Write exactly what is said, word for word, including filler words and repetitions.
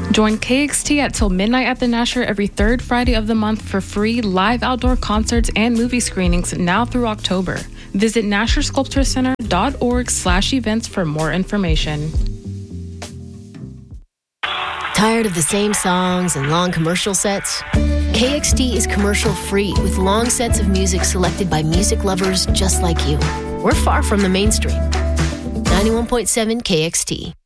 Join K X T at till midnight at the Nasher every third Friday of the month for free live outdoor concerts and movie screenings now through October. Visit nasher sculpture center dot org slash events for more information. Tired of the same songs and long commercial sets? K X T is commercial-free with long sets of music selected by music lovers just like you. We're far from the mainstream. ninety-one point seven K X T.